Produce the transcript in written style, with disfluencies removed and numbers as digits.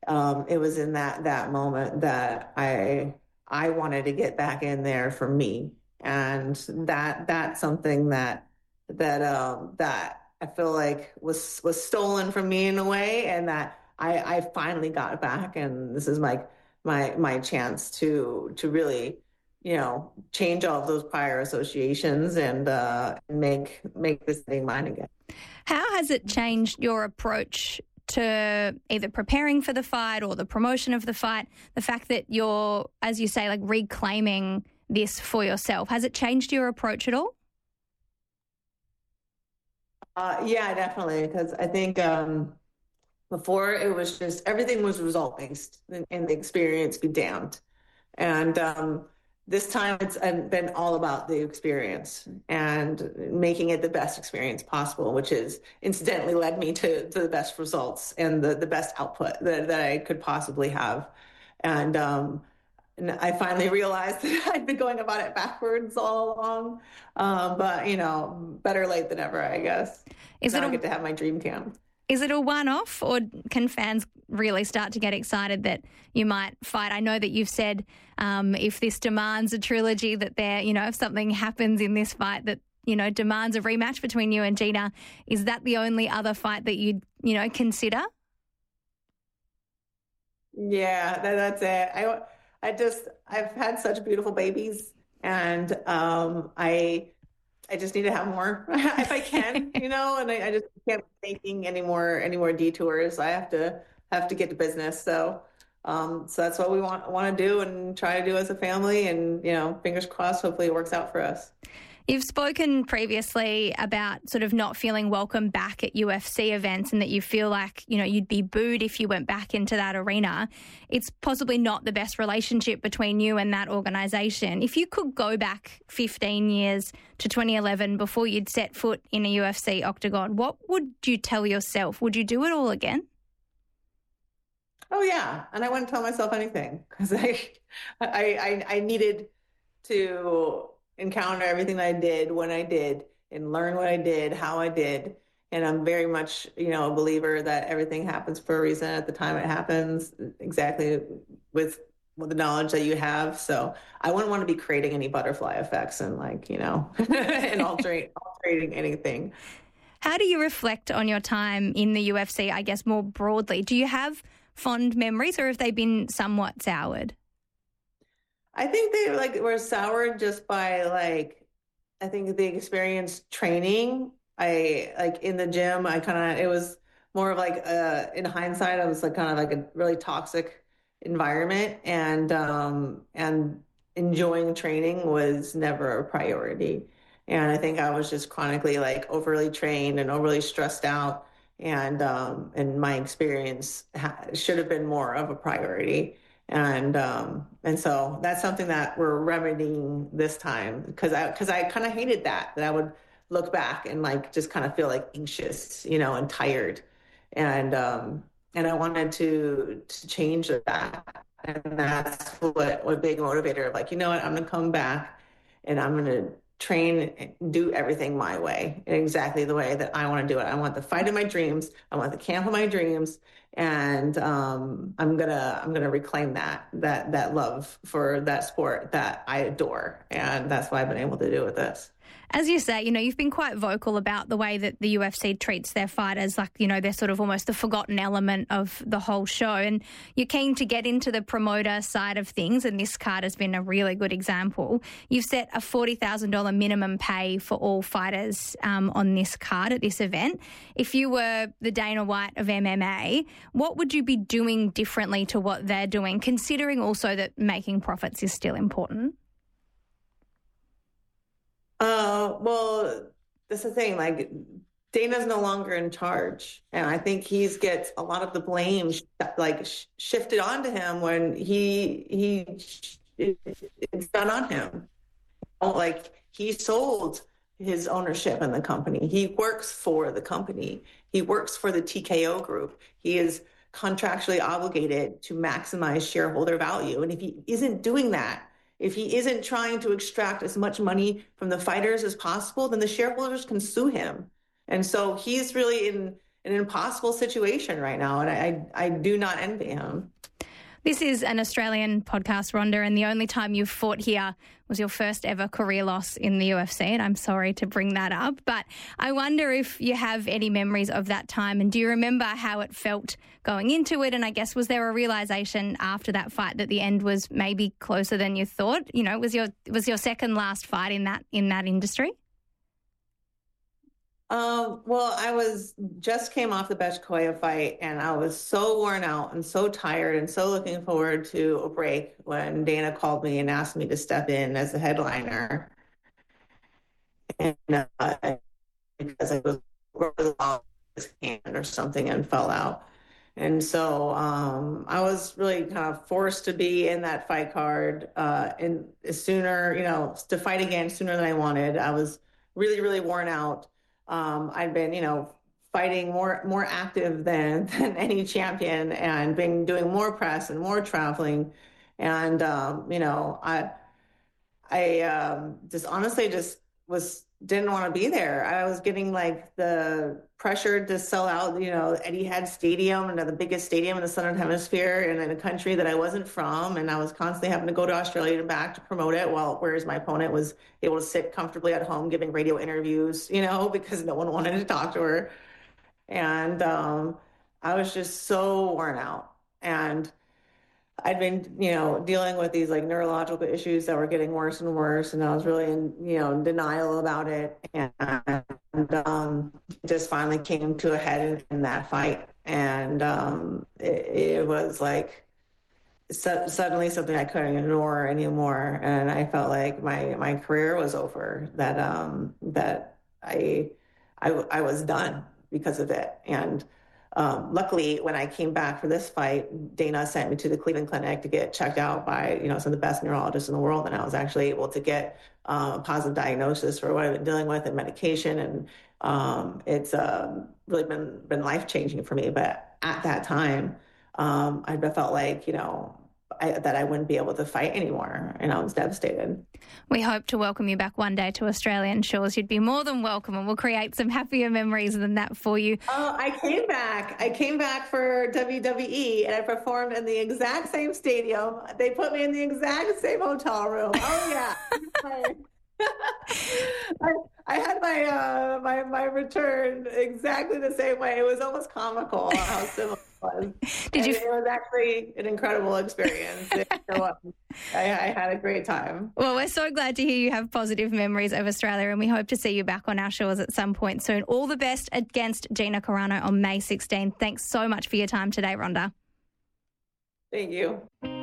it was in that moment that I wanted to get back in there for me, and that's something that I feel like was stolen from me in a way, and that I finally got back, and this is my chance to really, change all of those prior associations and make this thing mine again. How has it changed your approach to either preparing for the fight or the promotion of the fight? The fact that you're, as you say, like reclaiming this for yourself, has it changed your approach at all? Yeah, definitely. Because I think before it was just everything was result based, and the experience be damned. And this time it's been all about the experience and making it the best experience possible, which is incidentally led me to the best results and the best output that I could possibly have. And I finally realized that I'd been going about it backwards all along. But, better late than ever, I guess. Is now it I get to have my dream camp. Is it a one-off, or can fans really start to get excited that you might fight? I know that you've said if this demands a trilogy, that if something happens in this fight that, demands a rematch between you and Gina, is that the only other fight that you'd, consider? Yeah, that's it. I've had such beautiful babies, and I just need to have more if I can, and I just can't be making any more detours. I have to get to business. So that's what we want to do and try to do as a family, and, fingers crossed, hopefully it works out for us. You've spoken previously about sort of not feeling welcome back at UFC events, and that you feel like, you'd be booed if you went back into that arena. It's possibly not the best relationship between you and that organisation. If you could go back 15 years to 2011 before you'd set foot in a UFC octagon, what would you tell yourself? Would you do it all again? Oh, yeah. And I wouldn't tell myself anything, because I needed to encounter everything that I did when I did, and learn what I did, how I did. And I'm very much, a believer that everything happens for a reason at the time it happens, exactly with the knowledge that you have. So I wouldn't want to be creating any butterfly effects and and altering anything. How do you reflect on your time in the UFC, I guess, more broadly? Do you have fond memories, or have they been somewhat soured? I think they were soured just by I think the experience training. I in the gym, it was more of in hindsight, I was kind of a really toxic environment, and enjoying training was never a priority. And I think I was just chronically overly trained and overly stressed out, and my experience should have been more of a priority. And so that's something that we're remedying this time, because I kind of hated that I would look back and just kind of feel anxious, and tired, and I wanted to change that, and that's what big motivator of what, I'm gonna come back and I'm gonna train and do everything my way, exactly the way that I want to do it. I want the fight of my dreams. I want the camp of my dreams. And I'm gonna reclaim that love for that sport that I adore. And that's what I've been able to do with this. As you say, you've been quite vocal about the way that the UFC treats their fighters, they're sort of almost the forgotten element of the whole show. And you're keen to get into the promoter side of things, and this card has been a really good example. You've set a $40,000 minimum pay for all fighters on this card at this event. If you were the Dana White of MMA, what would you be doing differently to what they're doing, considering also that making profits is still important? Well, that's the thing. Dana's no longer in charge, and I think he gets a lot of the blame shifted onto him when it's done on him. He sold his ownership in the company. He works for the company. He works for the TKO group. He is contractually obligated to maximize shareholder value, and if he isn't doing that, if he isn't trying to extract as much money from the fighters as possible, then the shareholders can sue him. And so he's really an impossible situation right now, and I do not envy him. This is an Australian podcast, Rhonda, and the only time you've fought here was your first ever career loss in the UFC, and I'm sorry to bring that up, but I wonder if you have any memories of that time, and do you remember how it felt going into it? And I guess, was there a realisation after that fight that the end was maybe closer than you thought? You know, was your second last fight in that industry? Well, just came off the Betchkoya fight, and I was so worn out and so tired and so looking forward to a break when Dana called me and asked me to step in as a headliner. And because I was off his hand or something and fell out. And so I was really kind of forced to be in that fight card and sooner, to fight again sooner than I wanted. I was really, really worn out. I'd been, fighting more active than any champion, and been doing more press and more traveling. And, I just honestly just didn't want to be there. I was getting like the pressure to sell out, Etihad Stadium, and the biggest stadium in the Southern Hemisphere, and in a country that I wasn't from. And I was constantly having to go to Australia and back to promote it, whereas my opponent was able to sit comfortably at home giving radio interviews, because no one wanted to talk to her. And I was just so worn out. And I'd been, dealing with these like neurological issues that were getting worse and worse, and I was really in denial about it. And it just finally came to a head in that fight, and it was like suddenly something I couldn't ignore anymore, and I felt like my career was over. That I was done because of it. And luckily, when I came back for this fight, Dana sent me to the Cleveland Clinic to get checked out by, some of the best neurologists in the world. And I was actually able to get a positive diagnosis for what I've been dealing with and medication. And it's really been life-changing for me. But at that time, I felt like, that I wouldn't be able to fight anymore. And I was devastated. We hope to welcome you back one day to Australian shores. You'd be more than welcome, and we'll create some happier memories than that for you. Oh, I came back for WWE, and I performed in the exact same stadium. They put me in the exact same hotel room. Oh, yeah. I had my return exactly the same way. It was almost comical how similar it was. It was actually an incredible experience. I had a great time. Well, we're so glad to hear you have positive memories of Australia, and we hope to see you back on our shores at some point soon. All the best against Gina Carano on May 16th. Thanks so much for your time today, Rhonda. Thank you.